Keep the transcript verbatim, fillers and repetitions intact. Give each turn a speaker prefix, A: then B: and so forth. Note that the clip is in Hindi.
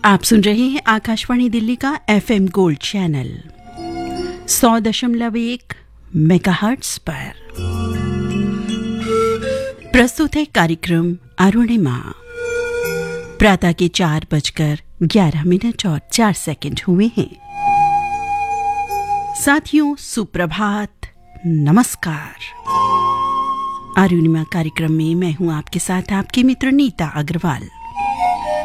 A: आप सुन रहे हैं आकाशवाणी दिल्ली का एफएम गोल्ड चैनल सौ दशमलव एक मेगाहर्ट्ज पर। प्रस्तुत है कार्यक्रम अरुणिमा। प्रातः के चार बजकर ग्यारह मिनट और चार सेकंड हुए हैं। साथियों, सुप्रभात, नमस्कार। अरुणिमा कार्यक्रम में मैं हूं आपके साथ आपकी मित्र नीता अग्रवाल।